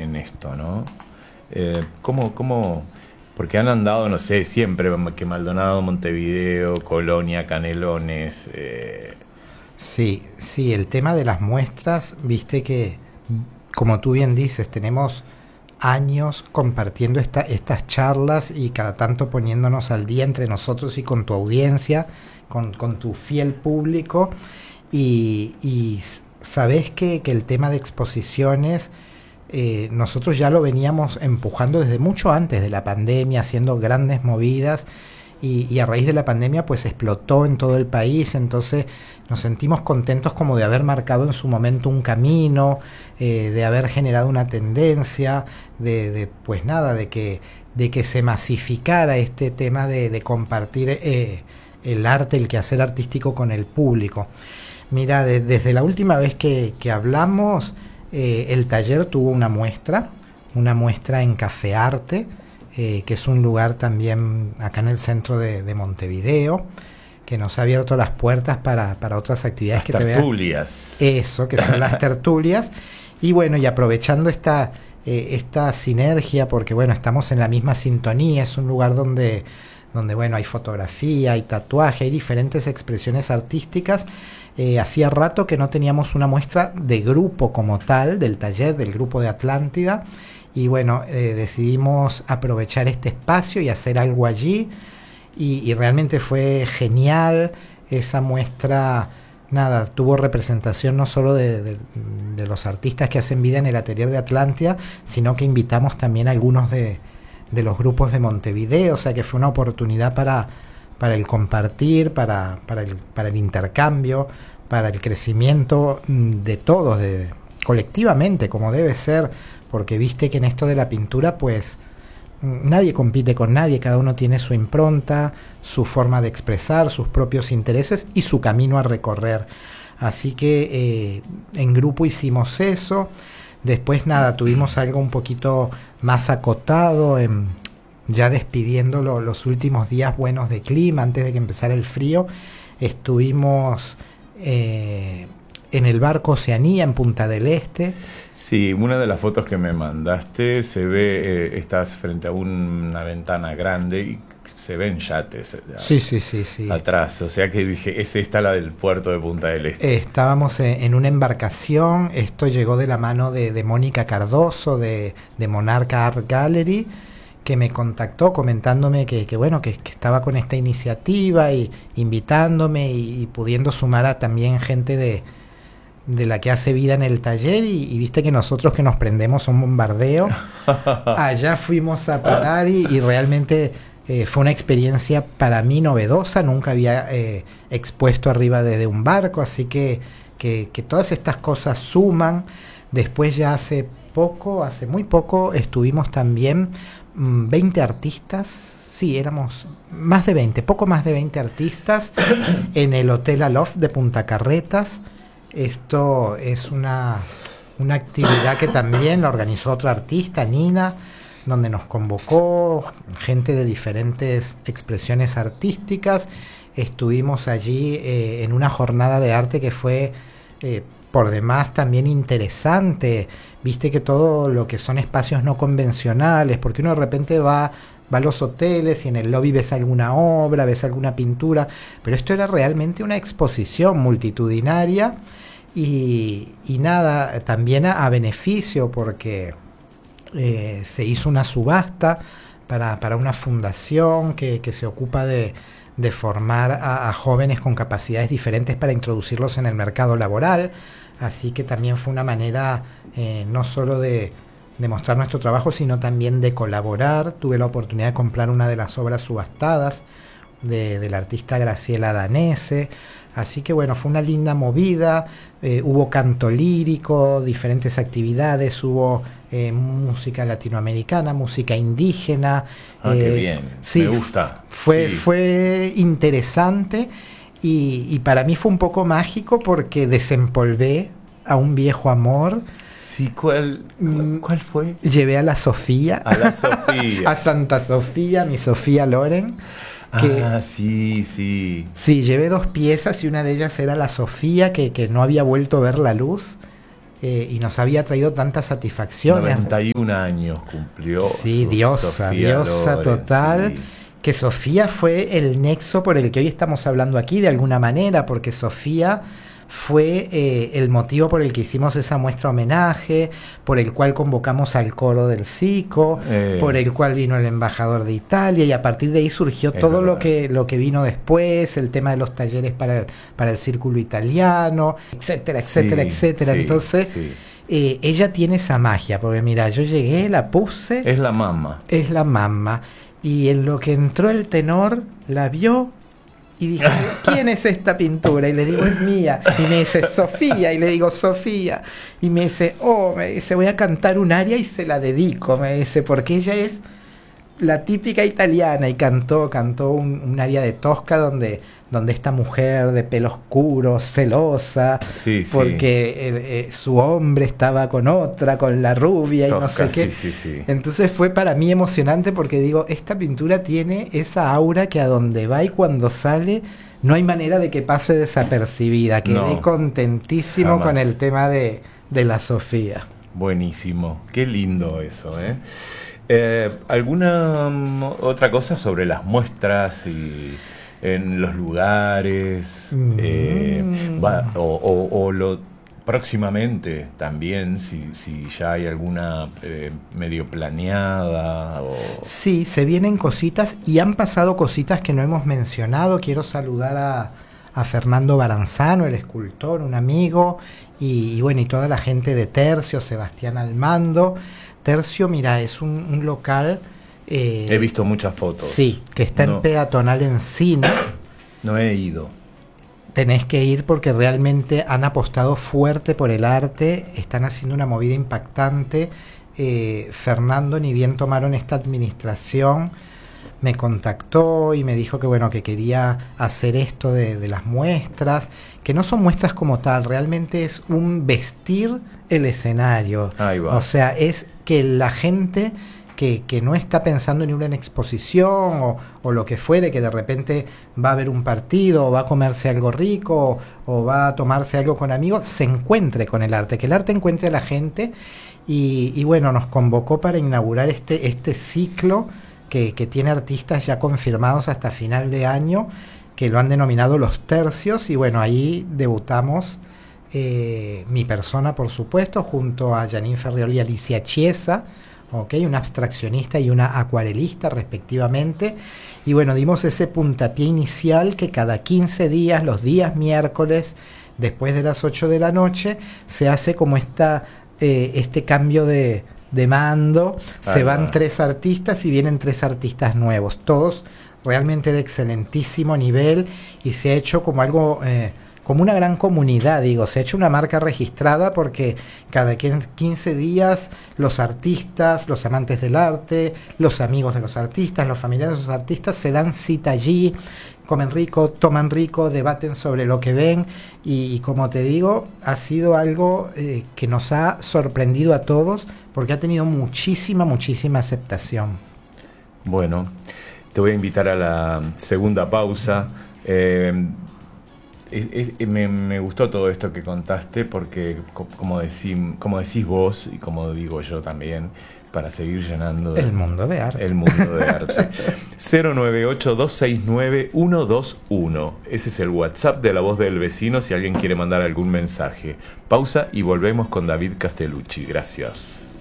en esto, ¿no? ¿Cómo? Porque han andado, no sé, siempre que Maldonado, Montevideo, Colonia, Canelones. Sí, el tema de las muestras, viste que, como tú bien dices, tenemos años compartiendo estas charlas y cada tanto poniéndonos al día entre nosotros y con tu audiencia, con tu fiel público. Y sabés que el tema de exposiciones, nosotros ya lo veníamos empujando desde mucho antes de la pandemia, haciendo grandes movidas, y a raíz de la pandemia pues explotó en todo el país. Entonces nos sentimos contentos como de haber marcado en su momento un camino, de haber generado una tendencia, pues nada, de que se masificara este tema de compartir el arte, el quehacer artístico con el público. Mira, desde la última vez que hablamos, el taller tuvo una muestra en Café Arte, que es un lugar también acá en el centro de Montevideo, que nos ha abierto las puertas para otras actividades. Las tertulias. Eso, que son las tertulias. Y bueno, y aprovechando esta sinergia, porque bueno, estamos en la misma sintonía, es un lugar donde bueno, hay fotografía, hay tatuaje, hay diferentes expresiones artísticas. Hacía rato que no teníamos una muestra de grupo como tal, del taller, del grupo de Atlántida, y bueno, decidimos aprovechar este espacio y hacer algo allí, y realmente fue genial. Esa muestra, nada, tuvo representación no solo de los artistas que hacen vida en el atelier de Atlántida, sino que invitamos también a algunos de los grupos de Montevideo, o sea que fue una oportunidad para el compartir, para el intercambio, para el crecimiento de todos, colectivamente, como debe ser, porque viste que en esto de la pintura pues nadie compite con nadie, cada uno tiene su impronta, su forma de expresar, sus propios intereses y su camino a recorrer. Así que en grupo hicimos eso. Después nada, tuvimos algo un poquito más acotado, ya despidiendo los últimos días buenos de clima, antes de que empezara el frío. Estuvimos en el barco Oceanía, en Punta del Este. Sí, una de las fotos que me mandaste se ve, estás frente a una ventana grande y se ven yates Sí. atrás, o sea que dije, esta la del puerto de Punta del Este. Estábamos en una embarcación. Esto llegó de la mano de Mónica Cardoso, de Monarca Art Gallery, que me contactó comentándome que estaba con esta iniciativa y invitándome y pudiendo sumar a también gente de la que hace vida en el taller, y viste que nosotros que nos prendemos a un bombardeo, allá fuimos a parar y realmente fue una experiencia para mí novedosa. Nunca había expuesto arriba de un barco, así que todas estas cosas suman. Después ya hace muy poco estuvimos también 20 artistas, sí, éramos más de 20, poco más de 20 artistas en el Hotel Aloft de Punta Carretas. Esto es una actividad que también la organizó otra artista, Nina, donde nos convocó gente de diferentes expresiones artísticas. Estuvimos allí en una jornada de arte que fue por demás también interesante. Viste que todo lo que son espacios no convencionales, porque uno de repente va a los hoteles y en el lobby ves alguna obra, ves alguna pintura, pero esto era realmente una exposición multitudinaria y nada, también a beneficio, porque se hizo una subasta para una fundación que se ocupa de formar a jóvenes con capacidades diferentes para introducirlos en el mercado laboral. Así que también fue una manera no solo de mostrar nuestro trabajo, sino también de colaborar. Tuve la oportunidad de comprar una de las obras subastadas de la artista Graciela Danese. Así que bueno, fue una linda movida. Hubo canto lírico, diferentes actividades, hubo música latinoamericana, música indígena. Qué bien, sí, me gusta. Fue interesante y para mí fue un poco mágico porque desempolvé a un viejo amor. Sí, ¿cuál fue? Llevé a la Sofía. A la Sofía. A Santa Sofía, mi Sofía Loren. Sí. Sí, llevé 2 piezas y una de ellas era la Sofía, que no había vuelto a ver la luz. y nos había traído tantas satisfacciones. 91 años cumplió. Sí, diosa Loren, total. Sí. Que Sofía fue el nexo por el que hoy estamos hablando aquí, de alguna manera, porque Sofía fue el motivo por el que hicimos esa muestra homenaje, por el cual convocamos al coro del SICO, por el cual vino el embajador de Italia, y a partir de ahí surgió todo lo que vino después, el tema de los talleres para el círculo italiano, etcétera, etcétera, etcétera. Entonces, ella tiene esa magia, porque mira, yo llegué, la puse. Es la mamá. Es la mamá. Y en lo que entró el tenor, la vio y dije, ¿quién es esta pintura? Y le digo, es mía. Y me dice, Sofía. Y le digo, Sofía. Y me dice, voy a cantar un aria y se la dedico. Me dice, porque ella es la típica italiana. Y cantó un aria de Tosca donde esta mujer de pelo oscuro, celosa, porque su hombre estaba con otra, con la rubia, Tosca, y no sé qué. Sí. Entonces fue para mí emocionante porque digo, esta pintura tiene esa aura que a donde va y cuando sale no hay manera de que pase desapercibida. Quedé contentísimo jamás con el tema de la Sofía. Buenísimo, qué lindo eso, ¿alguna otra cosa sobre las muestras y en los lugares? Próximamente también, si ya hay alguna medio planeada. Sí, se vienen cositas y han pasado cositas que no hemos mencionado. Quiero saludar a Fernando Baranzano, el escultor, un amigo, y toda la gente de Tercio, Sebastián Almando. Tercio, mira, es un local... he visto muchas fotos. Sí, que está en Peatonal Encina. No he ido. Tenés que ir porque realmente han apostado fuerte por el arte, están haciendo una movida impactante. Fernando, ni bien tomaron esta administración, me contactó y me dijo que quería hacer esto de las muestras, que no son muestras como tal, realmente es un vestir el escenario. Ahí va. O sea, es que la gente que no está pensando en una exposición o lo que fuere, que de repente va a ver un partido o va a comerse algo rico o va a tomarse algo con amigos, se encuentre con el arte, que el arte encuentre a la gente. Y nos convocó para inaugurar este ciclo que tiene artistas ya confirmados hasta final de año, que lo han denominado Los Tercios, y ahí debutamos mi persona, por supuesto, junto a Janine Ferrioli y Alicia Chiesa, una abstraccionista y una acuarelista respectivamente, y dimos ese puntapié inicial que cada 15 días, los días miércoles, después de las 8 de la noche, se hace como este cambio de mando. Se van 3 artistas y vienen 3 artistas nuevos, todos realmente de excelentísimo nivel, y se ha hecho como algo... como una gran comunidad, se ha hecho una marca registrada porque cada 15 días los artistas, los amantes del arte, los amigos de los artistas, los familiares de los artistas se dan cita allí, comen rico, toman rico, debaten sobre lo que ven, y como te digo, ha sido algo que nos ha sorprendido a todos porque ha tenido muchísima aceptación. Bueno, te voy a invitar a la segunda pausa. Me gustó todo esto que contaste porque, como decís vos y como digo yo también, para seguir llenando el mundo de arte. 098-269-121. Ese es el WhatsApp de La Voz del Vecino si alguien quiere mandar algún mensaje. Pausa y volvemos con David Castellucci. Gracias.